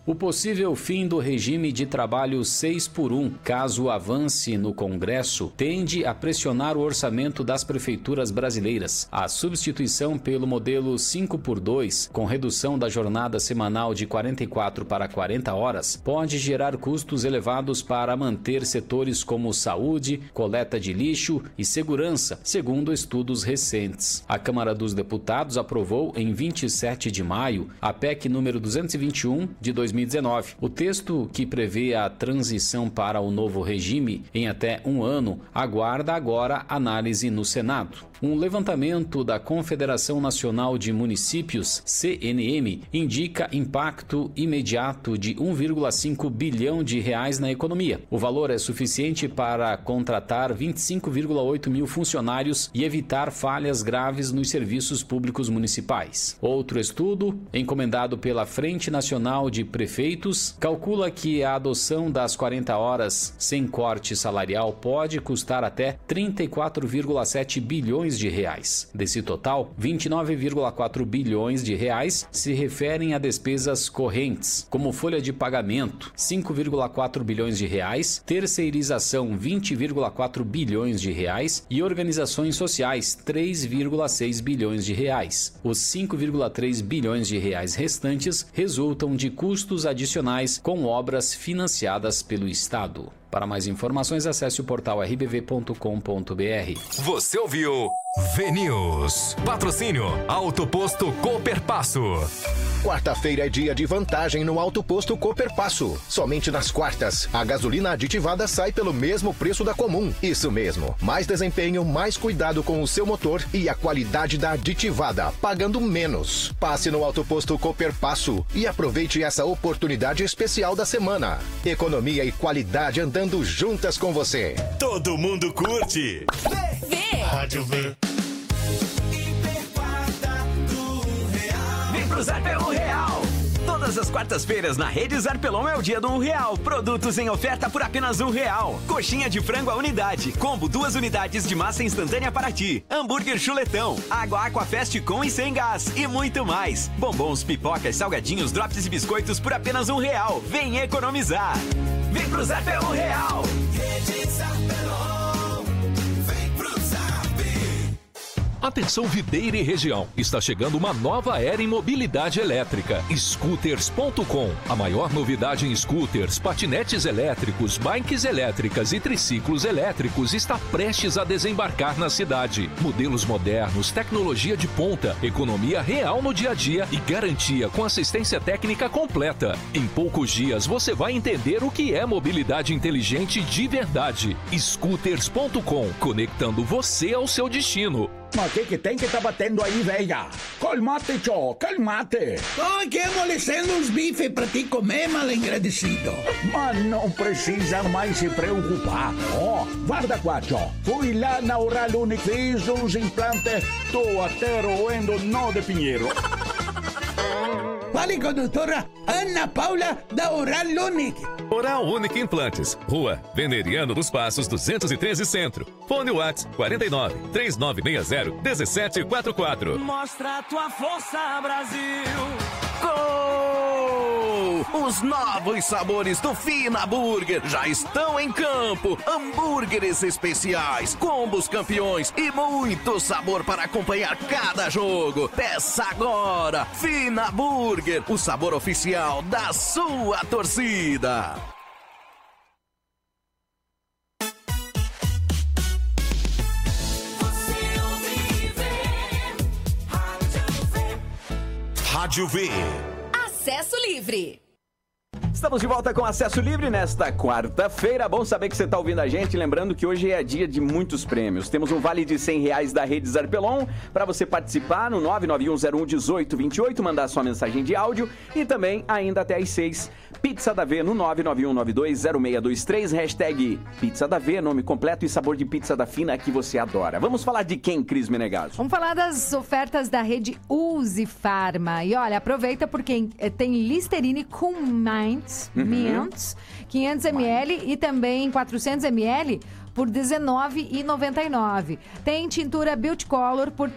O possível fim do regime de trabalho 6x1, caso avance no Congresso, tende a pressionar o orçamento das prefeituras brasileiras. A substituição pelo modelo 5x2, com redução da jornada semanal de 44 para 40 horas, pode gerar custos elevados para manter setores como saúde, coleta de lixo e segurança, segundo estudos recentes. A Câmara dos Deputados aprovou em 27 de maio a PEC número 221 de 2019. O texto, que prevê a transição para o novo regime em até um ano, aguarda agora análise no Senado. Um levantamento da Confederação Nacional de Municípios, CNM, indica impacto imediato de 1,5 bilhão de reais na economia. O valor é suficiente para contratar 25,8 mil funcionários e evitar falhas graves nos serviços públicos municipais. Outro estudo, encomendado pela Frente Nacional de Prefeitos, calcula que a adoção das 40 horas sem corte salarial pode custar até 34,7 bilhões de reais. Desse total, 29,4 bilhões de reais se referem a despesas correntes, como folha de pagamento, 5,4 bilhões de reais, terceirização, 20,4 bilhões de reais e organizações sociais, 3,6 bilhões de reais. Os 5,3 bilhões de reais restantes resultam de custos adicionais com obras financiadas pelo Estado. Para mais informações, acesse o portal rbv.com.br. Você ouviu VNews. Patrocínio Auto Posto Cooperpasso. Quarta-feira é dia de vantagem no Auto Posto Cooperpasso. Somente nas quartas, a gasolina aditivada sai pelo mesmo preço da comum. Isso mesmo, mais desempenho, mais cuidado com o seu motor e a qualidade da aditivada, pagando menos. Passe no Auto Posto Cooperpasso e aproveite essa oportunidade especial da semana. Economia e qualidade andando juntas com você. Todo mundo curte. Rádio V. Vem pro Zarpelão Real. Todas as quartas-feiras na Rede Zarpelão é o dia do R$1. Produtos em oferta por apenas R$1. Coxinha de frango à unidade. Combo 2 unidades de massa instantânea para ti. Hambúrguer chuletão. Água Aquafest com e sem gás. E muito mais. Bombons, pipocas, salgadinhos, drops e biscoitos por apenas R$1. Vem economizar. Vem pro Zarpelão Real. Rede Zarpelão. Vem pro Zap. Atenção Videira e região, está chegando uma nova era em mobilidade elétrica, Scooters.com. A maior novidade em scooters, patinetes elétricos, bikes elétricas e triciclos elétricos está prestes a desembarcar na cidade. Modelos modernos, tecnologia de ponta, economia real no dia a dia e garantia com assistência técnica completa. Em poucos dias você vai entender o que é mobilidade inteligente de verdade. Scooters.com, conectando você ao seu destino. Mas o que tem que tá batendo aí, velha? Calmate, tchô, calmate. Tô aqui amolecendo uns bifes pra te comer, mal agradecido. Mas não precisa mais se preocupar. Ó, guarda qua, tchô. Fui lá na Oral Unique, fiz uns implantes, tô até roendo nó de pinheiro. Fale com a doutora Ana Paula da Oral Unique. Oral Unique Implantes. Rua Veneriano dos Passos, 213 Centro. Fone WhatsApp 49 3960 1744. Mostra a tua força, Brasil. Gol! Os novos sabores do Fina Burger já estão em campo. Hambúrgueres especiais, combos campeões e muito sabor para acompanhar cada jogo. Peça agora Fina Burger, o sabor oficial da sua torcida. Rádio V. Acesso livre. Estamos de volta com Acesso Livre nesta quarta-feira. Bom saber que você está ouvindo a gente. Lembrando que hoje é dia de muitos prêmios. Temos um vale de R$100 da Rede Zarpelon para você participar no 991011828, mandar sua mensagem de áudio e também ainda até às 6. Pizza da V no 991920623, hashtag Pizza da V, nome completo e sabor de pizza da fina que você adora. Vamos falar de quem, Cris Menegaso? Vamos falar das ofertas da rede Use Farma. E olha, aproveita porque tem Listerine com Mint, 500 ml e também 400 ml por R$19,99. Tem tintura Beauty Color por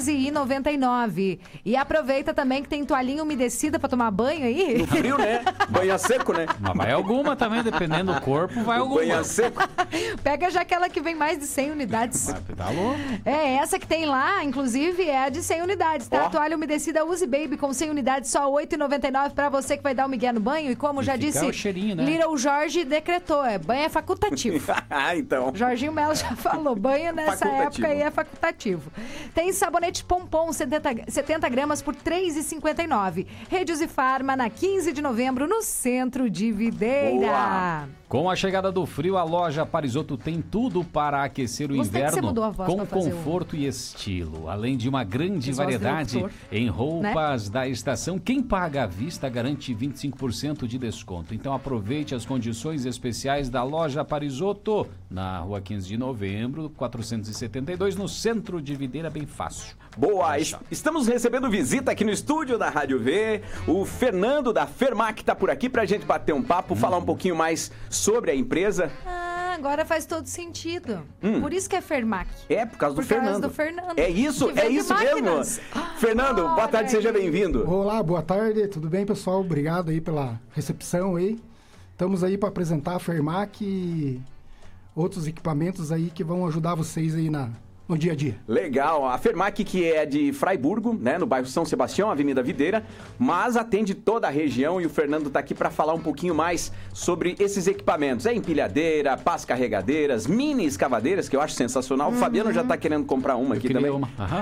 R$13,99. E aproveita também que tem toalhinha umedecida pra tomar banho aí. No frio, né? Banho a seco, né? Mas vai alguma também, dependendo do corpo, vai alguma. Banho a seco. Pega já aquela que vem mais de 100 unidades. Tá louco. Essa que tem lá, inclusive, é a de 100 unidades, tá? A toalha umedecida Use Baby com 100 unidades, só R$8,99 pra você que vai dar o migué no banho. E como já disse, o cheirinho, né? Little Jorge decretou, banho é facultativo. Então. Jorginho Melo já falou, banho nessa época aí é facultativo. Tem sabonete Pompom 70 gramas por R$3,59. Rede Use Farma na 15 de novembro no centro de Videira. Boa. Com a chegada do frio, a loja Parisotto tem tudo para aquecer o inverno com conforto e estilo. Além de uma grande variedade em roupas da estação, quem paga à vista garante 25% de desconto. Então aproveite as condições especiais da loja Parisotto, na rua 15 de novembro, 472, no centro de Videira, bem fácil. Boa, estamos recebendo visita aqui no estúdio da Rádio V. O Fernando da Fermac tá por aqui pra gente bater um papo, falar um pouquinho mais sobre a empresa. Agora faz todo sentido. Por isso que é Fermac. Por causa do Fernando. É isso mesmo. Fernando, boa tarde, seja bem-vindo. Olá, boa tarde, tudo bem, pessoal? Obrigado aí pela recepção aí. Estamos aí para apresentar a Fermac e outros equipamentos aí que vão ajudar vocês aí no dia a dia. Legal, a Fermac que é de Fraiburgo, né, no bairro São Sebastião, Avenida Videira, mas atende toda a região e o Fernando tá aqui para falar um pouquinho mais sobre esses equipamentos. Empilhadeira, pás carregadeiras, mini escavadeiras, que eu acho sensacional. O Fabiano já tá querendo comprar uma aqui também.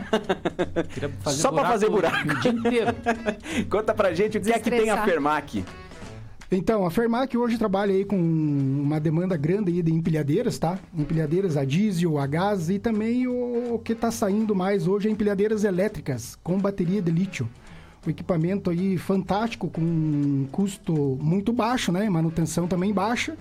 Queria fazer só para fazer buraco. O dia inteiro. Conta pra gente o que é que tem a Fermac. Então, a Fermac hoje trabalha aí com uma demanda grande aí de empilhadeiras, tá? Empilhadeiras a diesel, a gás e também o que está saindo mais hoje é empilhadeiras elétricas com bateria de lítio. O equipamento aí fantástico, com um custo muito baixo, né? Manutenção também baixa.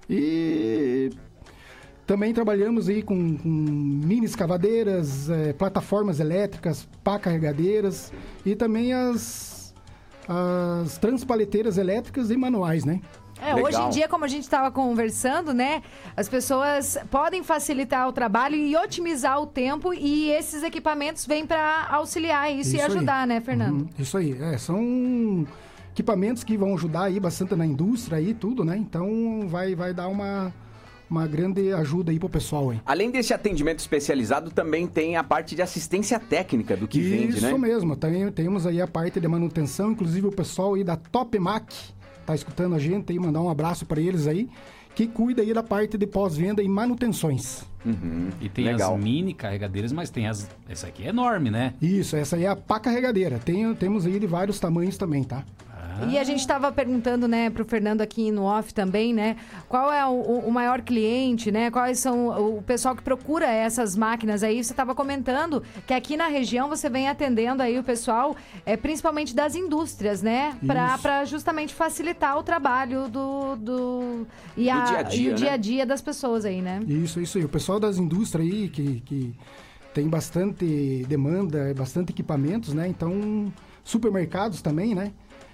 E também trabalhamos aí com mini escavadeiras, plataformas elétricas, pá carregadeiras e também as transpaleteiras elétricas e manuais, né? Hoje em dia, como a gente estava conversando, né? As pessoas podem facilitar o trabalho e otimizar o tempo e esses equipamentos vêm para auxiliar isso e ajudar, né, Fernando? Isso aí. São equipamentos que vão ajudar aí bastante na indústria e tudo, né? Então vai dar uma grande ajuda aí pro pessoal aí. Além desse atendimento especializado, também tem a parte de assistência técnica do que vende, né? Isso mesmo, temos aí a parte de manutenção, inclusive o pessoal aí da Topmac tá escutando a gente aí, mandar um abraço para eles aí, que cuida aí da parte de pós-venda e manutenções. E tem as mini carregadeiras, mas tem essa aqui é enorme, né? Isso, essa aí é a pá carregadeira, temos aí de vários tamanhos também, tá? E a gente estava perguntando, né, pro Fernando aqui no off também, né, qual é o maior cliente, né, quais são o pessoal que procura essas máquinas aí. Você estava comentando que aqui na região você vem atendendo aí o pessoal, principalmente das indústrias, né, para justamente facilitar o trabalho do dia a dia das pessoas aí, né? Isso aí. O pessoal das indústrias aí que tem bastante demanda, bastante equipamentos, né, então supermercados também, né?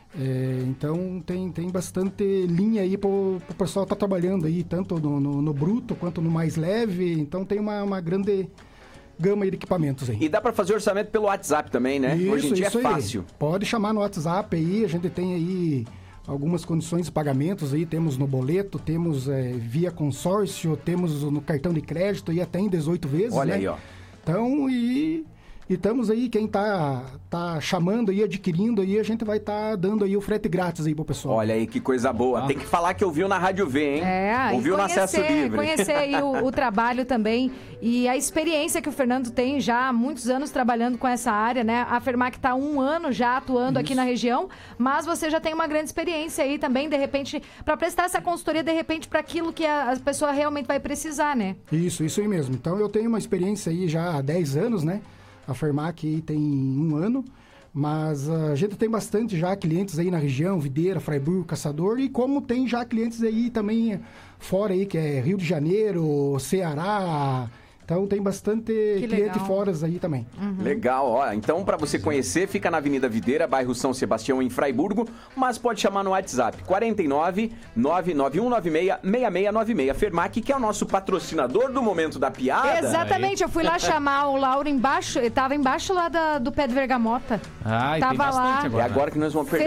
Então tem bastante linha aí para o pessoal estar trabalhando aí, tanto no bruto quanto no mais leve. Então tem uma grande gama aí de equipamentos aí. E dá para fazer orçamento pelo WhatsApp também, né? Hoje em dia é fácil. Pode chamar no WhatsApp aí, a gente tem aí algumas condições de pagamentos aí, temos no boleto, temos via consórcio, temos no cartão de crédito e até em 18 vezes, Olha né? aí, ó. Então, E estamos aí, quem tá chamando aí, adquirindo aí, a gente vai dando aí o frete grátis aí pro pessoal. Olha aí, que coisa boa. Tem que falar que ouviu na Rádio V, hein? Ouviu no Acesso Livre. Conhecer aí o trabalho também e a experiência que o Fernando tem já há muitos anos trabalhando com essa área, né? A Fermac tá há 1 ano já atuando aqui na região, mas você já tem uma grande experiência aí também, de repente, para prestar essa consultoria, de repente, para aquilo que a pessoa realmente vai precisar, né? Isso aí mesmo. Então, eu tenho uma experiência aí já há 10 anos, né? A Fermac aí tem 1 ano, mas a gente tem bastante já clientes aí na região, Videira, Fraiburgo, Caçador, e como tem já clientes aí também fora aí, que é Rio de Janeiro, Ceará, Então tem bastante cliente fora aí também. Legal, ó. Então, para você conhecer, fica na Avenida Videira, bairro São Sebastião, em Fraiburgo, mas pode chamar no WhatsApp 49 99196 6696. Fermac, que é o nosso patrocinador do Momento da Piada. Exatamente, eu fui lá chamar o Lauro embaixo, ele tava embaixo lá do pé de Bergamota. Ah, tava lá. É agora que nós vamos perder